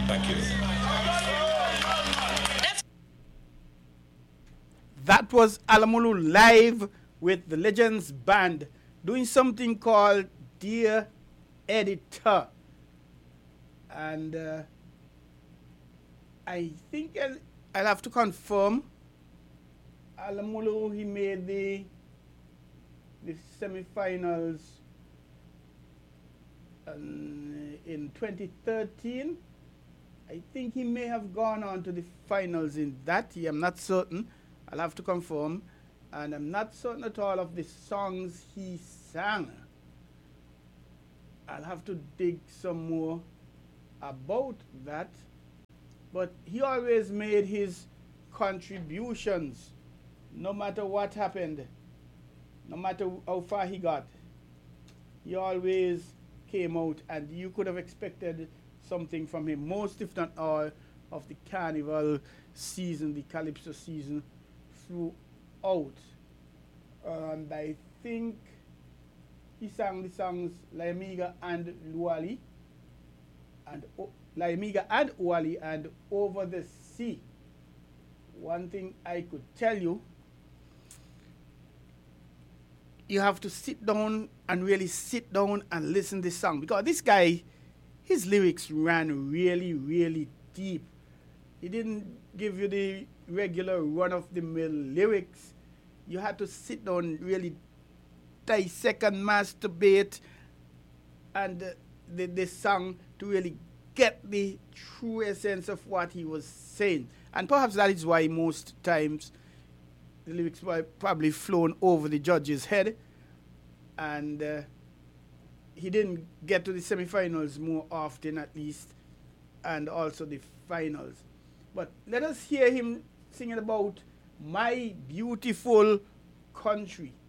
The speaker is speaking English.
Thank you. That was Alamulu live with the Legends Band doing something called Dear Editor. And I think I'll have to confirm. Alamulu, he made the semifinals in 2013. I think he may have gone on to the finals in that year. I'm not certain. I'll have to confirm. And I'm not certain at all of the songs he sang. I'll have to dig some more about that. But he always made his contributions, no matter what happened, no matter how far he got. He always came out, and you could have expected something from him. Most, if not all, of the carnival season, the Calypso season, throughout. And I think he sang the songs Laimiga and Luali, and Laimiga and Uali, and Over the Sea. One thing I could tell you, you have to sit down and really sit down and listen to this song, because this guy, his lyrics ran really, really deep. He didn't give you the regular run-of-the-mill lyrics. You had to sit down, really dissect and masturbate and the song to really get the true essence of what he was saying. And perhaps that is why most times the lyrics were probably flown over the judge's head, and he didn't get to the semifinals more often, at least, and also the finals. But let us hear him singing about My Beautiful Country.